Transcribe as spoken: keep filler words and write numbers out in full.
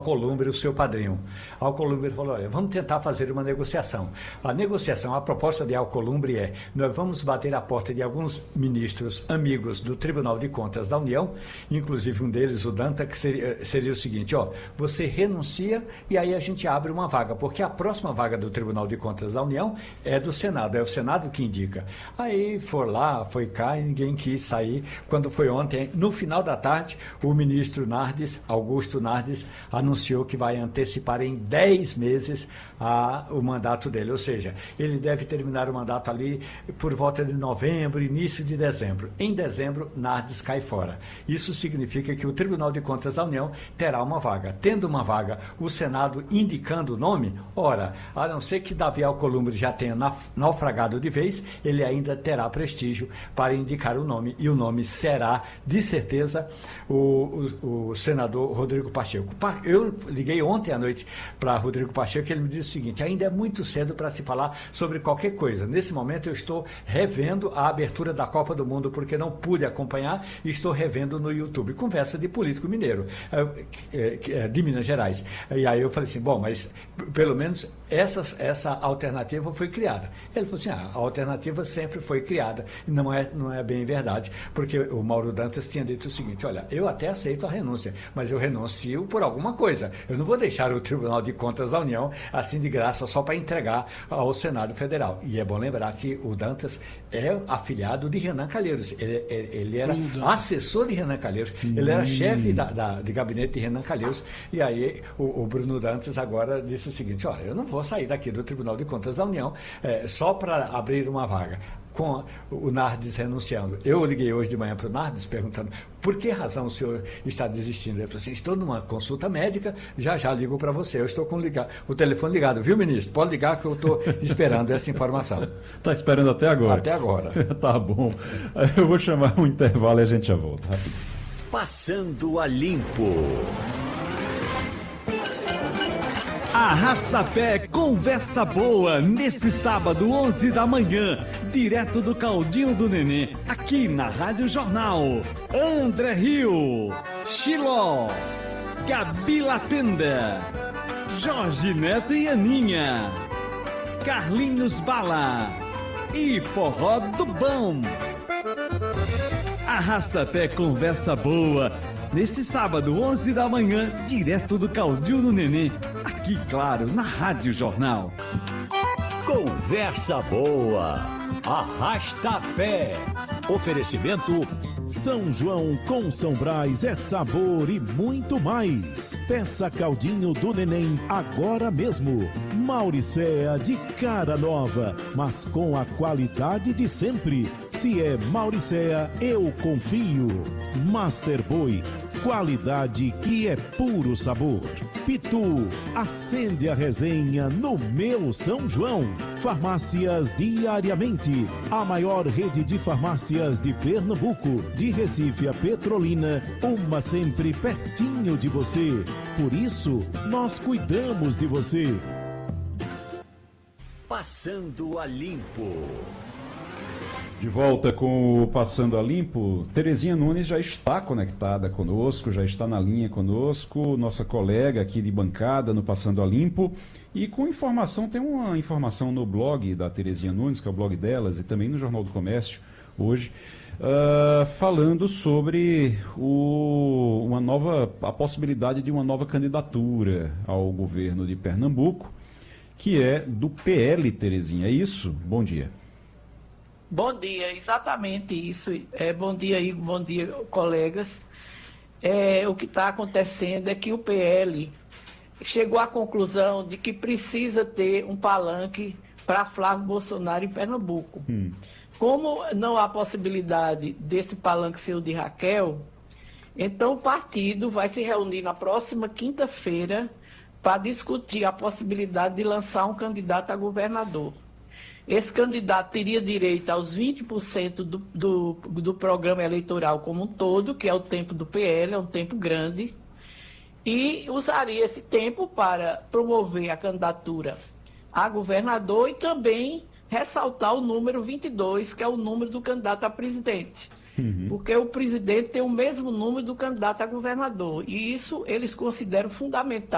Alcolumbre, o seu padrinho. Alcolumbre falou, olha, vamos tentar fazer uma negociação. A negociação, a proposta de Alcolumbre é, nós vamos bater a porta de alguns ministros amigos do Tribunal de Contas da União, inclusive um deles, o Danta, que seria, seria o seguinte, ó, você renuncia e aí a gente abre uma vaga, porque a próxima vaga do Tribunal de Contas da União é do Senado, é o Senado que indica. Aí for lá, foi cá e ninguém quis sair. Quando foi ontem, no final da tarde, o ministro Nardes, Augusto Nardes, anunciou anunciou que vai antecipar em dez meses a, o mandato dele, ou seja, ele deve terminar o mandato ali por volta de novembro, início de dezembro. Em dezembro, Nardes cai fora. Isso significa que o Tribunal de Contas da União terá uma vaga. Tendo uma vaga, o Senado indicando o nome, ora, a não ser que Davi Alcolumbre já tenha naufragado de vez, ele ainda terá prestígio para indicar o nome, e o nome será, de certeza, o, o, o senador Rodrigo Pacheco. Eu Eu liguei ontem à noite para Rodrigo Pacheco, que ele me disse o seguinte, ainda é muito cedo para se falar sobre qualquer coisa. Nesse momento eu estou revendo a abertura da Copa do Mundo, porque não pude acompanhar, e estou revendo no YouTube. Conversa de político mineiro, de Minas Gerais. E aí eu falei assim, bom, mas pelo menos essas, essa alternativa foi criada. Ele falou assim, ah, a alternativa sempre foi criada, e não é, não é bem verdade, porque o Mauro Dantas tinha dito o seguinte, olha, eu até aceito a renúncia, mas eu renuncio por alguma coisa. Eu não vou deixar o Tribunal de Contas da União assim de graça só para entregar ao Senado Federal. E é bom lembrar que o Dantas é afiliado de Renan Calheiros. Ele, ele, ele era assessor de Renan Calheiros. Hum. Ele era chefe da, da, de gabinete de Renan Calheiros. E aí o, o Bruno Dantas agora disse o seguinte, olha, eu não vou sair daqui do Tribunal de Contas da União é, só para abrir uma vaga. Com o Nardes renunciando. Eu liguei hoje de manhã para o Nardes perguntando por que razão o senhor está desistindo. Ele falou assim, estou numa consulta médica, já já ligo para você. Eu estou com ligar, o telefone ligado, viu, ministro? Pode ligar que eu estou esperando essa informação. Está esperando até agora? Até agora. Tá bom. Eu vou chamar um intervalo e a gente já volta. Rapidinho. Passando a Limpo. Arrasta-pé Conversa Boa, neste sábado, onze da manhã, direto do Caldinho do Nenê, aqui na Rádio Jornal. André Rio, Chiló, Gabi Latenda, Jorge Neto e Aninha, Carlinhos Bala e Forró do Bom. Arrasta-pé Conversa Boa, neste sábado, onze da manhã, direto do Caldinho do Nenê, aqui, claro, na Rádio Jornal. Conversa Boa, Arrasta-pé. Oferecimento São João com São Brás é sabor e muito mais. Peça Caldinho do Neném agora mesmo. Mauricéa de cara nova, mas com a qualidade de sempre. Se é Mauricéa, eu confio. Master Boi, qualidade que é puro sabor. Pitu, acende a resenha no meu São João. Farmácias Diariamente, a maior rede de farmácias de Pernambuco, de Recife a Petrolina, uma sempre pertinho de você. Por isso, nós cuidamos de você. Passando a Limpo. De volta com o Passando a Limpo, Terezinha Nunes já está conectada conosco, já está na linha conosco, nossa colega aqui de bancada no Passando a Limpo, e com informação, tem uma informação no blog da Terezinha Nunes, que é o blog delas, e também no Jornal do Comércio, hoje, uh, falando sobre o, uma nova, a possibilidade de uma nova candidatura ao governo de Pernambuco, que é do P L, Terezinha, é isso? Bom dia. Bom dia, exatamente isso. É, bom dia, Igor, bom dia, colegas. É, o que está acontecendo é que o P L chegou à conclusão de que precisa ter um palanque para Flávio Bolsonaro em Pernambuco. Hum. Como não há possibilidade desse palanque ser o de Raquel, então o partido vai se reunir na próxima quinta-feira para discutir a possibilidade de lançar um candidato a governador. Esse candidato teria direito aos vinte por cento do, do, do programa eleitoral como um todo, que é o tempo do P L, é um tempo grande, e usaria esse tempo para promover a candidatura a governador e também ressaltar o número vinte e dois, que é o número do candidato a presidente. Uhum. Porque o presidente tem o mesmo número do candidato a governador, e isso eles consideram fundamental.